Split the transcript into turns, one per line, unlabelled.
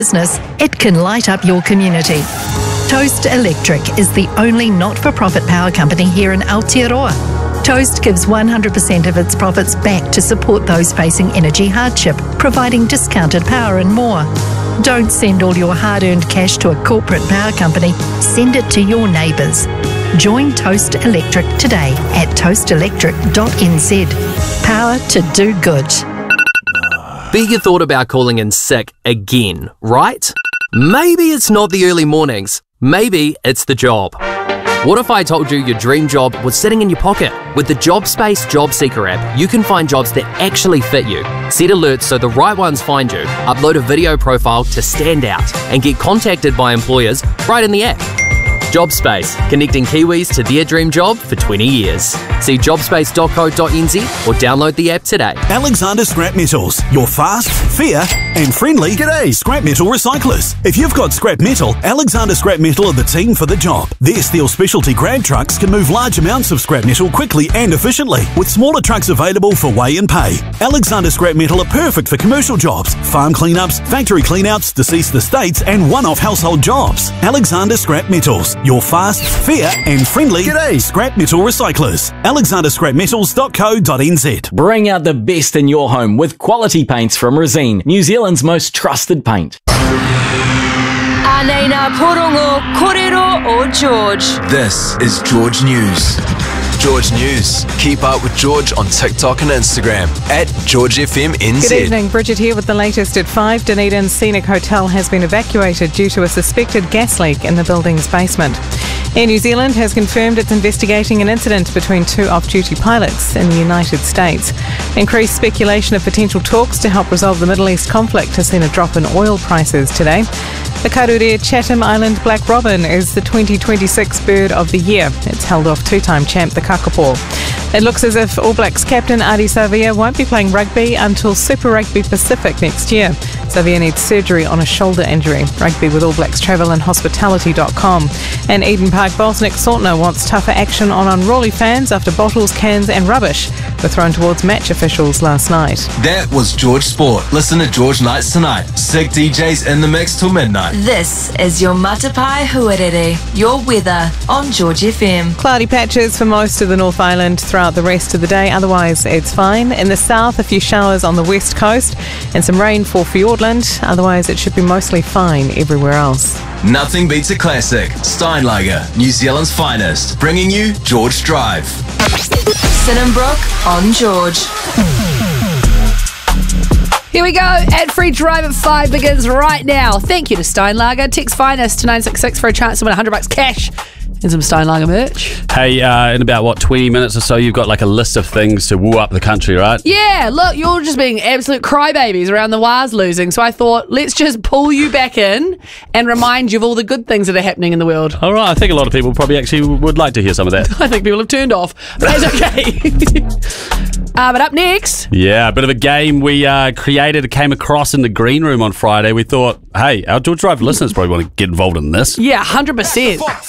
business, it can light up your community. Toast Electric is the only not-for-profit power company here in Aotearoa. Toast gives 100% of its profits back to support those facing energy hardship, providing discounted power and more. Don't send all your hard-earned cash to a corporate power company. Send it to your neighbours. Join Toast Electric today at toastelectric.nz. Power to do good.
But you thought about calling in sick again, right? Maybe it's not the early mornings. Maybe it's the job. What if I told you your dream job was sitting in your pocket? With the JobSpace Job Seeker app, you can find jobs that actually fit you. Set alerts so the right ones find you, upload a video profile to stand out, and get contacted by employers right in the app. JobSpace, connecting Kiwis to their dream job for 20 years. See jobspace.co.nz or download the app today.
Alexander Scrap Metals, your fast, fair and friendly G'day scrap metal recyclers. If you've got scrap metal, Alexander Scrap Metal are the team for the job. Their steel specialty grab trucks can move large amounts of scrap metal quickly and efficiently, with smaller trucks available for weigh and pay. Alexander Scrap Metal are perfect for commercial jobs, farm cleanups, factory cleanouts, deceased estates and one-off household jobs. Alexander Scrap Metals, your fast, fair and friendly G'day scrap metal recyclers. AlexanderScrapMetals.co.nz.
Bring out the best in your home with quality paints from Resine, New Zealand's most trusted paint.
Anena Porongo Korero o George.
This is George News. George News. Keep up with George on TikTok and Instagram at GeorgeFMNZ.
Good evening, Bridget here with the latest at 5. Dunedin's Scenic Hotel has been evacuated due to a suspected gas leak in the building's basement. Air New Zealand has confirmed it's investigating an incident between two off-duty pilots in the United States. Increased speculation of potential talks to help resolve the Middle East conflict has seen a drop in oil prices today. The Karure Chatham Island Black Robin is the 2026 Bird of the Year. It's held off two-time champ the Kakapo. It looks as if All Blacks captain Ardie Savea won't be playing rugby until Super Rugby Pacific next year. Savea needs surgery on a shoulder injury. Rugby with All Blacks travel and hospitality.com. And Eden Park boss Nick Saltner wants tougher action on unruly fans after bottles, cans and rubbish were thrown towards match officials last night.
That was George Sport. Listen to George Nights tonight. Sick DJs in the mix till midnight.
This is your Matapai Huarere, your weather on George FM.
Cloudy patches for most of the North Island throughout the rest of the day. Otherwise, it's fine. In the south, a few showers on the west coast and some rain for Fiordland. Otherwise, it should be mostly fine everywhere else.
Nothing beats a classic. Steinlager, New Zealand's finest. Bringing you George Drive.
Sinnenbrook on George.
Here we go. Ad free drive at 5 begins right now. Thank you to Steinlager. Text Finest to 966 for a chance to win $100 cash and some Steinlager merch.
Hey, in about, 20 minutes or so, you've got like a list of things to woo up the country, right?
Yeah, look, you're just being absolute crybabies around the Wars losing, so I thought, let's just pull you back in and remind you of all the good things that are happening in the world.
All right, I think a lot of people probably actually would like to hear some of that.
I think people have turned off, but that's okay. But up next...
Yeah, a bit of a game we created, came across in the green room on Friday. We thought, hey, our George Drive listeners probably want to get involved in this.
Yeah, 100%.